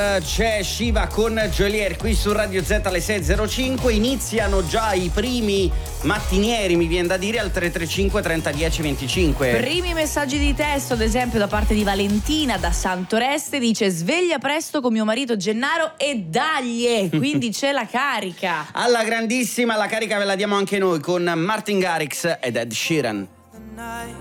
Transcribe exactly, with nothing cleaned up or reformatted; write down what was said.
C'è Shiva con Geolier qui su Radio Z alle sei e zero cinque. Iniziano già i primi mattinieri, mi viene da dire, al tre tre cinque trenta dieci venticinque. Primi messaggi di testo, ad esempio da parte di Valentina da Santoreste, dice: sveglia presto con mio marito Gennaro e daglie, quindi c'è la carica. Alla grandissima, la carica ve la diamo anche noi con Martin Garrix ed Ed Sheeran.